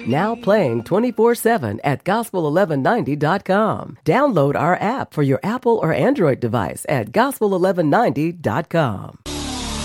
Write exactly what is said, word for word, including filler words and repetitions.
Now playing twenty-four seven at gospel eleven ninety dot com. Download our app for your Apple or Android device at gospel eleven ninety dot com.